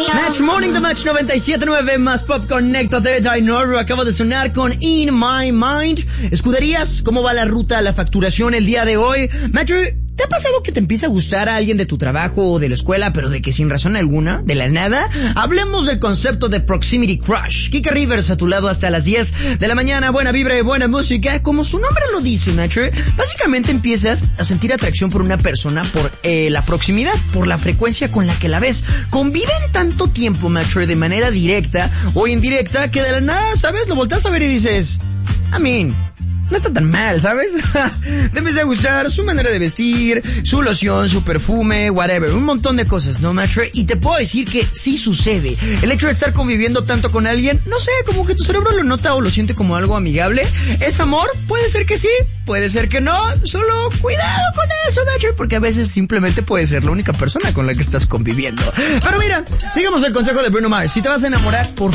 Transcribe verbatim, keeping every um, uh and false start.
Match Morning de Match noventa y siete punto nueve más Pop Connecta de Dynoro. Acaba de sonar con In My Mind. Escuderías, ¿cómo va la ruta a la facturación el día de hoy? Match, ¿te ha pasado que te empieza a gustar a alguien de tu trabajo o de la escuela, pero de que sin razón alguna, de la nada? Hablemos del concepto de Proximity Crush. Kika Rivers a tu lado hasta las diez de la mañana. Buena vibra y buena música. Como su nombre lo dice, Match, básicamente empiezas a sentir atracción por una persona por eh, la proximidad, por la frecuencia con la que la ves. Conviven tanto tiempo, Match, de manera directa o indirecta, que de la nada, ¿sabes? Lo volteas a ver y dices, I mean, no está tan mal, ¿sabes? Te empieza a gustar su manera de vestir, su loción, su perfume, whatever, un montón de cosas, ¿no, Match? Y te puedo decir que sí sucede. El hecho de estar conviviendo tanto con alguien, no sé, como que tu cerebro lo nota o lo siente como algo amigable. ¿Es amor? Puede ser que sí, puede ser que no. Solo cuidado con eso, Match, porque a veces simplemente puede ser la única persona con la que estás conviviendo. Pero mira, sigamos el consejo de Bruno Mars. Si te vas a enamorar, por